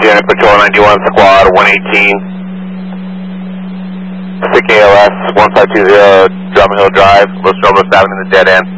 Unit Patrol 91 Squad 118. SICK ALS 1520 Drummond Hill Drive, Los Robles Avenue in the dead end.